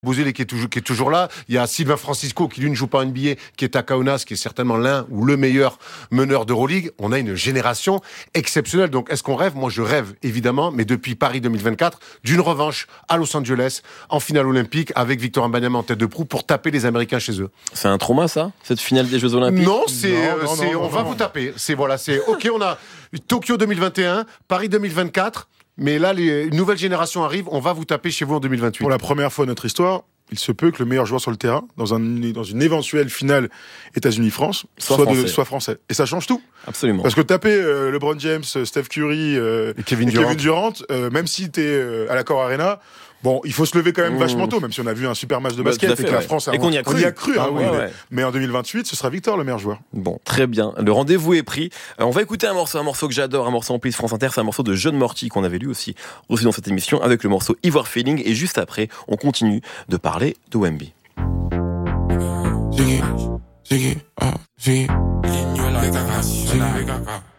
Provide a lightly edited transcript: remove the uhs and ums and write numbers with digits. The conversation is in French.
Bozele qui est toujours là. Il y a Sylvain Francisco qui lui ne joue pas en NBA, qui est à Kaunas, qui est certainement l'un ou le meilleur meneur d'Euroleague. On a une génération exceptionnelle. Donc est-ce qu'on rêve ? Moi je rêve évidemment, mais depuis Paris 2024, d'une revanche à Los Angeles en finale olympique avec Victor Wembanyama en tête de proue pour taper les Américains chez eux. C'est un trauma ça, cette finale des Jeux Olympiques ? Non, on va vous taper. C'est OK, on a Tokyo 2021, Paris 2024. Mais là, une nouvelle génération arrive, on va vous taper chez vous en 2028. Pour la première fois de notre histoire, il se peut que le meilleur joueur sur le terrain, dans une éventuelle finale États-Unis-France, soit français. Et ça change tout. Absolument. Parce que taper LeBron James, Steph Curry et Kevin Durant, même si t'es à l'Accor Arena, bon, il faut se lever quand même vachement tôt, même si on a vu un super match de basket et que la France et qu'on y a cru. Mais en 2028, ce sera Victor le meilleur joueur. Bon, très bien. Le rendez-vous est pris. On va écouter un morceau que j'adore, un morceau en plus France Inter, c'est un morceau de John Morty qu'on avait lu aussi dans cette émission avec le morceau Ivoire Feeling. Et juste après, on continue de parler de Wemby. Ziggy,